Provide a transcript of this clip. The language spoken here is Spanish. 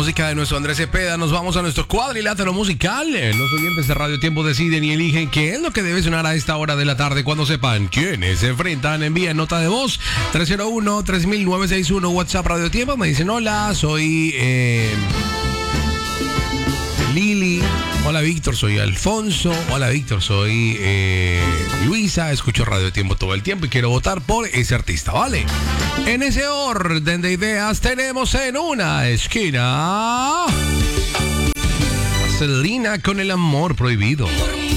música de nuestro Andrés Cepeda, nos vamos a nuestro cuadrilátero musical. Los oyentes de Radio Tiempo deciden y eligen qué es lo que debe sonar a esta hora de la tarde. Cuando sepan quiénes se enfrentan, envíen nota de voz 301-3961 WhatsApp Radio Tiempo. Me dicen: hola, soy Lili. Hola Víctor, soy Alfonso. Hola Víctor, soy Luisa. Escucho Radio Tiempo todo el tiempo y quiero votar por ese artista, ¿vale? En ese orden de ideas tenemos en una esquina a Selena con El Amor Prohibido.